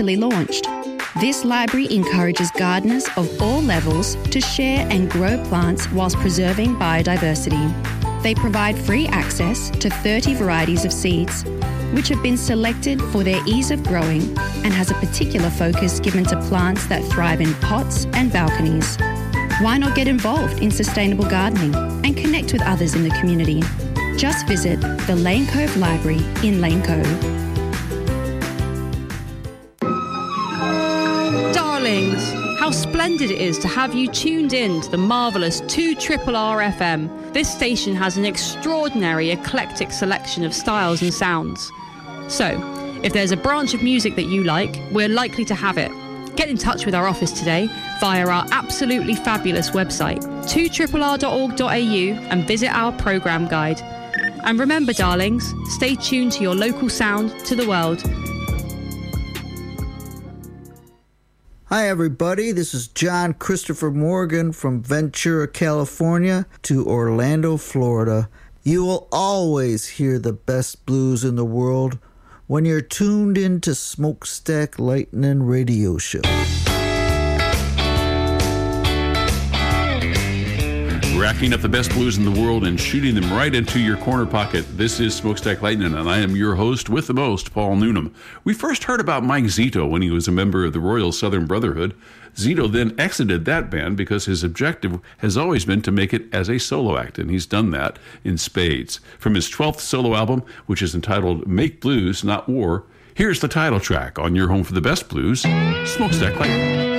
launched. This library encourages gardeners of all levels to share and grow plants whilst preserving biodiversity. They provide free access to 30 varieties of seeds, which have been selected for their ease of growing and has a particular focus given to plants that thrive in pots and balconies. Why not get involved in sustainable gardening and connect with others in the community? Just visit the Lane Cove Library in Lane Cove. Darlings, how splendid it is to have you tuned in to the marvellous 2RRR FM. This station has an extraordinary eclectic selection of styles and sounds. So, if there's a branch of music that you like, we're likely to have it. Get in touch with our office today via our absolutely fabulous website, 2RRR.org.au, and visit our programme guide. And remember, darlings, stay tuned to your local sound to the world. Hi, everybody. This is John Christopher Morgan from Ventura, California to Orlando, Florida. You will always hear the best blues in the world when you're tuned into Smokestack Lightning Radio Show. Racking up the best blues in the world and shooting them right into your corner pocket. This is Smokestack Lightning, and I am your host with the most, Paul Noonan. We first heard about Mike Zito when he was a member of the Royal Southern Brotherhood. Zito then exited that band because his objective has always been to make it as a solo act, and he's done that in spades. From his 12th solo album, which is entitled Make Blues, Not War, here's the title track on your home for the best blues, Smokestack Lightning.